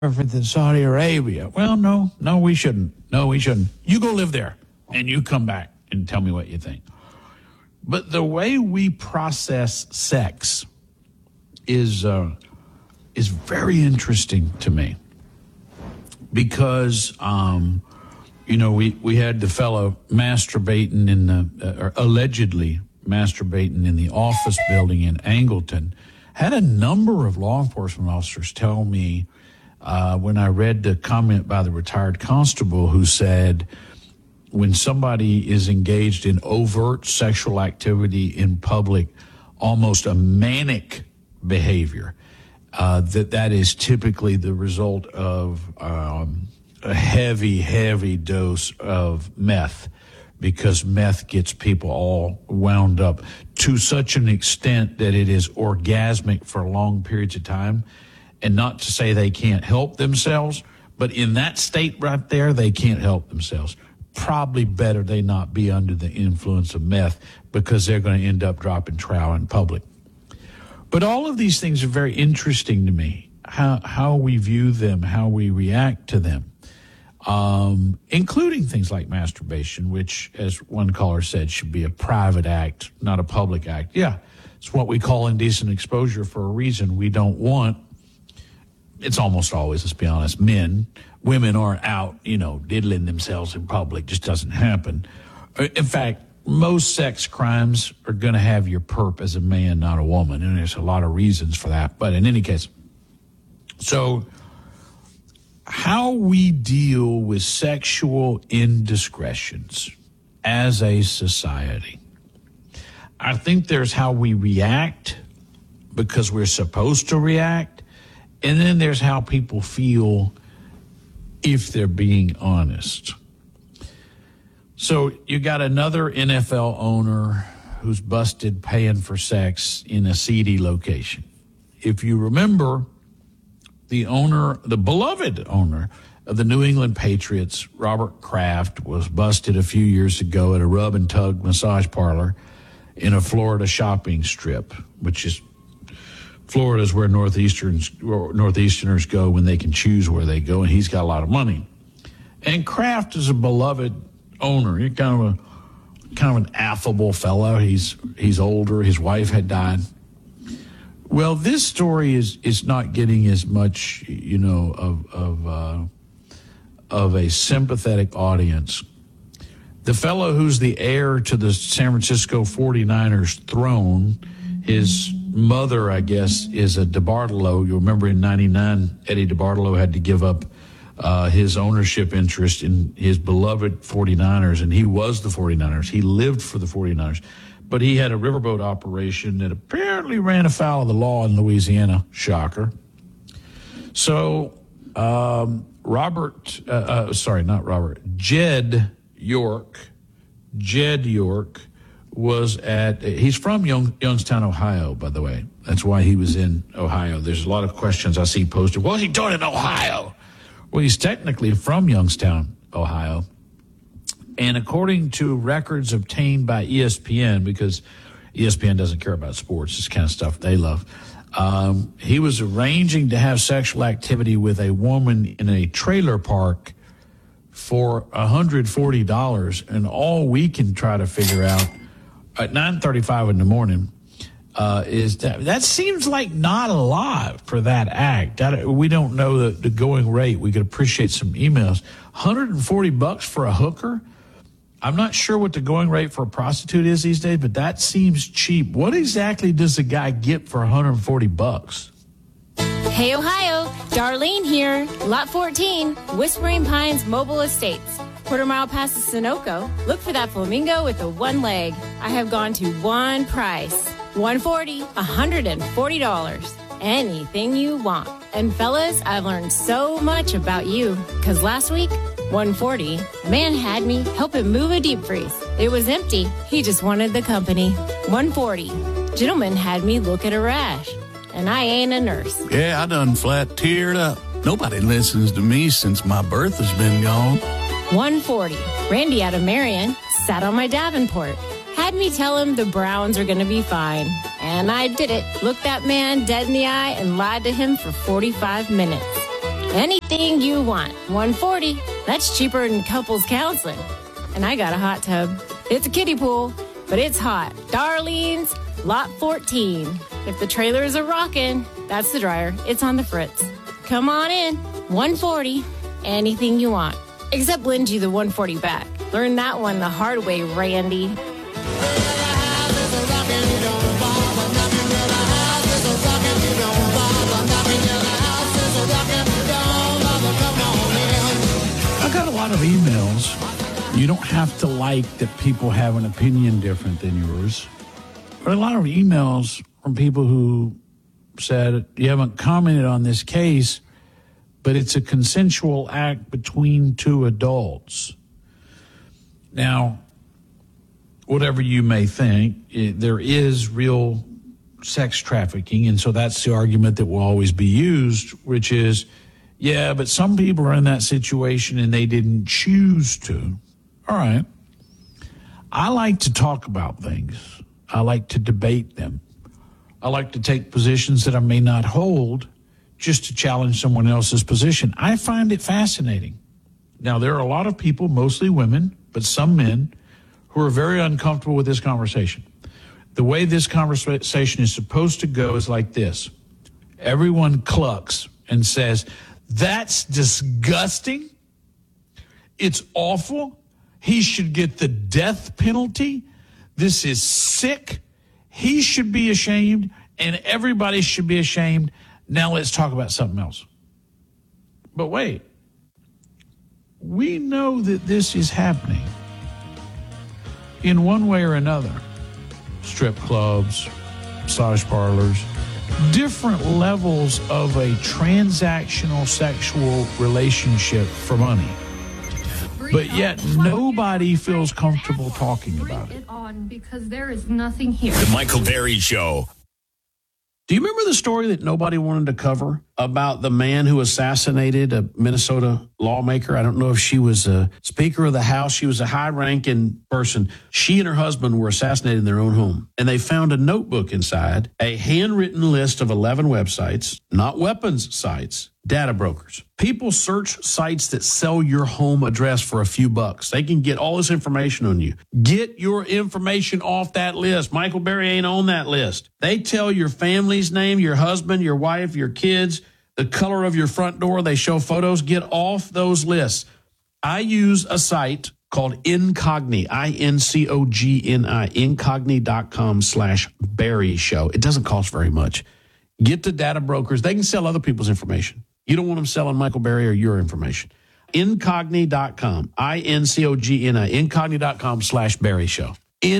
than Saudi Arabia. Well, no, we shouldn't. No, we shouldn't. You go live there, and you come back and tell me what you think. But the way we process sex is very interesting to me because, we had the fellow masturbating or allegedly masturbating in the office building in Angleton. Had a number of law enforcement officers tell me when I read the comment by the retired constable who said, when somebody is engaged in overt sexual activity in public, almost a manic behavior, that is typically the result of a heavy dose of meth, because meth gets people all wound up to such an extent that it is orgasmic for long periods of time. And not to say they can't help themselves, but in that state right there, they can't help themselves. Probably better they not be under the influence of meth, because they're going to end up dropping trow in public. But all of these things are very interesting to me, how we view them, how we react to them, including things like masturbation, which, as one caller said, should be a private act, not a public act. Yeah, it's what we call indecent exposure for a reason. We don't want, it's almost always, let's be honest, men. Women aren't out, diddling themselves in public. Just doesn't happen. In fact, most sex crimes are going to have your perp as a man, not a woman. And there's a lot of reasons for that. But in any case, so how we deal with sexual indiscretions as a society. I think there's how we react because we're supposed to react. And then there's how people feel if they're being honest. So you got another NFL owner who's busted paying for sex in a seedy location. If you remember, the beloved owner of the New England Patriots, Robert Kraft, was busted a few years ago at a rub and tug massage parlor in a Florida shopping strip, which is Florida is where Northeasterners go when they can choose where they go, and he's got a lot of money. And Kraft is a beloved owner. He's kind of an affable fellow. He's older. His wife had died. Well, this story is not getting as much, of a sympathetic audience. The fellow who's the heir to the San Francisco 49ers throne, his mother, I guess, is a DeBartolo. You remember in 99, Eddie DeBartolo had to give up his ownership interest in his beloved 49ers, and he was the 49ers. He lived for the 49ers. But he had a riverboat operation that apparently ran afoul of the law in Louisiana. Shocker. So Jed York was he's from Youngstown, Ohio, by the way. That's why he was in Ohio. There's a lot of questions I see posted. What was he doing in Ohio? Well, he's technically from Youngstown, Ohio. And according to records obtained by ESPN, because ESPN doesn't care about sports, this kind of stuff they love, he was arranging to have sexual activity with a woman in a trailer park for $140. And all we can try to figure out at 9:35 in the morning is that seems like not a lot for that act. We don't know the going rate. We could appreciate some emails. $140 for a hooker? I'm not sure what the going rate for a prostitute is these days, but that seems cheap. What exactly does a guy get for $140? Hey, Ohio, Darlene here. Lot 14, Whispering Pines Mobile Estates. Quarter-mile past the Sunoco. Look for that flamingo with the one leg. I have gone to one price. $140, $140. Anything you want. And fellas, I've learned so much about you. Because last week, $140, man had me help him move a deep freeze. It was empty. He just wanted the company. $140, gentleman had me look at a rash. And I ain't a nurse. Yeah, I done flat teared up. Nobody listens to me since my birth has been gone. $140, Randy out of Marion sat on my Davenport. Had me tell him the Browns are going to be fine. And I did it. Looked that man dead in the eye and lied to him for 45 minutes. Anything you want. $140. That's cheaper than couples counseling. And I got a hot tub. It's a kiddie pool, but it's hot. Darlene's Lot 14. If the trailers are rocking, that's the dryer. It's on the fritz. Come on in. $140. Anything you want. Except lend you the $140 back. Learn that one the hard way, Randy. I got a lot of emails. You don't have to like that people have an opinion different than yours. But a lot of emails from people who said, you haven't commented on this case, but it's a consensual act between two adults. Now, whatever you may think, there is real sex trafficking, and so that's the argument that will always be used, which is, yeah, but some people are in that situation and they didn't choose to. All right. I like to talk about things. I like to debate them. I like to take positions that I may not hold just to challenge someone else's position. I find it fascinating. Now, there are a lot of people, mostly women, but some men, who are very uncomfortable with this conversation. The way this conversation is supposed to go is like this. Everyone clucks and says, that's disgusting. It's awful. He should get the death penalty. This is sick. He should be ashamed, and everybody should be ashamed. Now let's talk about something else. But wait. We know that this is happening in one way or another. Strip clubs, massage parlors, different levels of a transactional sexual relationship for money. But yet nobody feels comfortable talking about it. Because there is nothing here. The Michael Berry Show. Do you remember the story that nobody wanted to cover about the man who assassinated a Minnesota lawmaker? I don't know if she was a Speaker of the House. She was a high-ranking person. She and her husband were assassinated in their own home. And they found a notebook inside, a handwritten list of 11 websites, not weapons sites, data brokers. People search sites that sell your home address for a few bucks. They can get all this information on you. Get your information off that list. Michael Berry ain't on that list. They tell your family's name, your husband, your wife, your kids, the color of your front door. They show photos. Get off those lists. I use a site called Incogni, Incogni, incogni.com/Berry Show. It doesn't cost very much. Get the data brokers. They can sell other people's information. You don't want them selling Michael Berry or your information. Incogni.com, Incogni, incogni.com/Berry Show.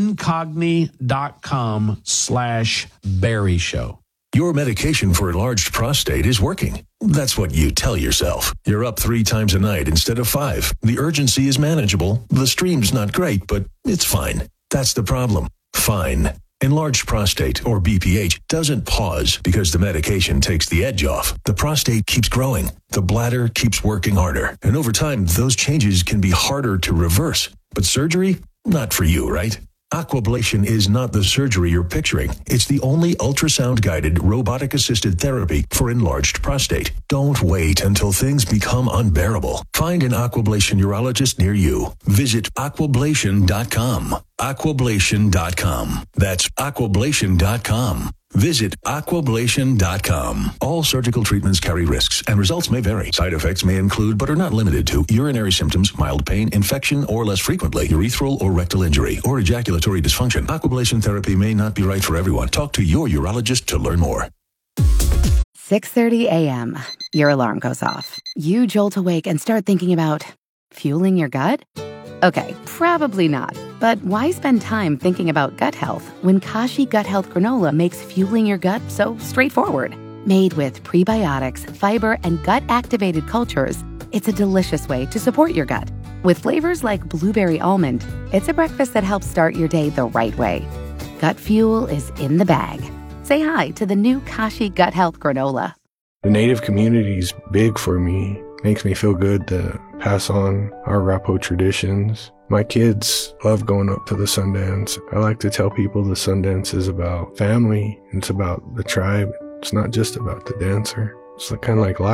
Incogni.com/Berry Show. Your medication for enlarged prostate is working. That's what you tell yourself. You're up 3 times a night instead of 5. The urgency is manageable. The stream's not great, but it's fine. That's the problem. Fine. Enlarged prostate, or BPH, doesn't pause because the medication takes the edge off. The prostate keeps growing. The bladder keeps working harder. And over time, those changes can be harder to reverse. But surgery? Not for you, right? Aquablation is not the surgery you're picturing. It's the only ultrasound-guided, robotic-assisted therapy for enlarged prostate. Don't wait until things become unbearable. Find an Aquablation urologist near you. Visit aquablation.com. Aquablation.com. That's aquablation.com. Visit aquablation.com. All surgical treatments carry risks, and results may vary. Side effects may include, but are not limited to, urinary symptoms, mild pain, infection, or less frequently, urethral or rectal injury, or ejaculatory dysfunction. Aquablation therapy may not be right for everyone. Talk to your urologist to learn more. 6:30 a.m. Your alarm goes off. You jolt awake and start thinking about fueling your gut? Okay, probably not. But why spend time thinking about gut health when Kashi Gut Health Granola makes fueling your gut so straightforward? Made with prebiotics, fiber, and gut-activated cultures, it's a delicious way to support your gut. With flavors like blueberry almond, it's a breakfast that helps start your day the right way. Gut fuel is in the bag. Say hi to the new Kashi Gut Health Granola. The Native community is big for me. Makes me feel good to pass on our Arapaho traditions. My kids love going up to the Sundance. I like to tell people the Sundance is about family. It's about the tribe. It's not just about the dancer. It's kind of like life.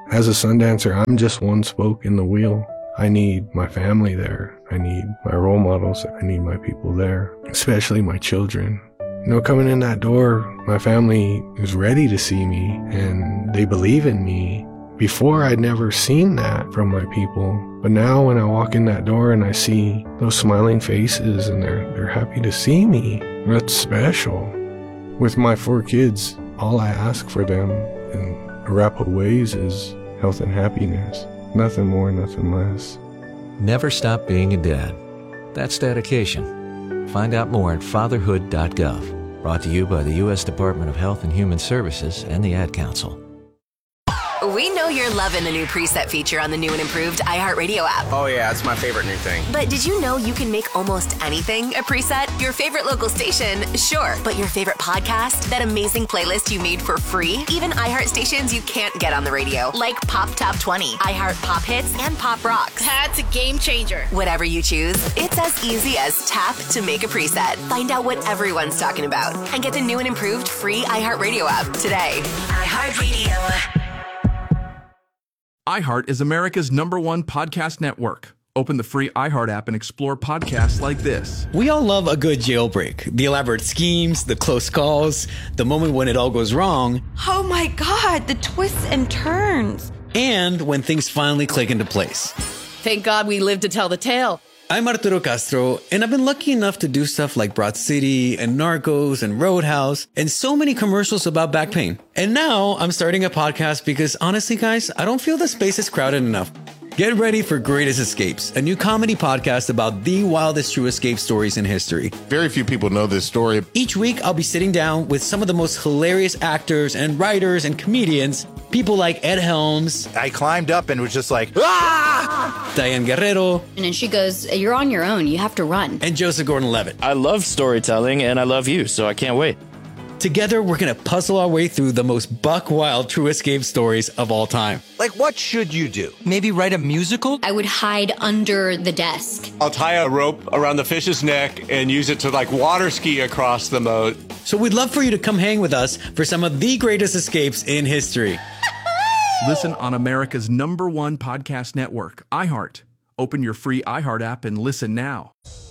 As a Sundancer, I'm just one spoke in the wheel. I need my family there. I need my role models. I need my people there, especially my children. You know, coming in that door, my family is ready to see me and they believe in me. Before, I'd never seen that from my people. But now when I walk in that door and I see those smiling faces and they're happy to see me, that's special. With my 4 kids, all I ask for them in Arapaho ways is health and happiness. Nothing more, nothing less. Never stop being a dad. That's dedication. Find out more at fatherhood.gov. Brought to you by the U.S. Department of Health and Human Services and the Ad Council. We know you're loving the new preset feature on the new and improved iHeartRadio app. Oh yeah, it's my favorite new thing. But did you know you can make almost anything a preset? Your favorite local station, sure. But your favorite podcast? That amazing playlist you made for free? Even iHeart stations you can't get on the radio, like Pop Top 20, iHeart Pop Hits, and Pop Rocks. That's a game changer. Whatever you choose, it's as easy as tap to make a preset. Find out what everyone's talking about and get the new and improved free iHeartRadio app today. iHeartRadio. iHeart is America's #1 podcast network. Open the free iHeart app and explore podcasts like this. We all love a good jailbreak. The elaborate schemes, the close calls, the moment when it all goes wrong. Oh my God, the twists and turns. And when things finally click into place. Thank God we lived to tell the tale. I'm Arturo Castro, and I've been lucky enough to do stuff like Broad City and Narcos and Roadhouse and so many commercials about back pain. And now I'm starting a podcast because honestly, guys, I don't feel the space is crowded enough. Get ready for Greatest Escapes, a new comedy podcast about the wildest true escape stories in history. Very few people know this story. Each week, I'll be sitting down with some of the most hilarious actors and writers and comedians. People like Ed Helms. I climbed up and was just like, ah! Diane Guerrero. And then she goes, you're on your own. You have to run. And Joseph Gordon-Levitt. I love storytelling and I love you, so I can't wait. Together, we're going to puzzle our way through the most buck-wild true escape stories of all time. Like, what should you do? Maybe write a musical? I would hide under the desk. I'll tie a rope around the fish's neck and use it to, like, water ski across the moat. So we'd love for you to come hang with us for some of the greatest escapes in history. Listen on America's #1 podcast network, iHeart. Open your free iHeart app and listen now.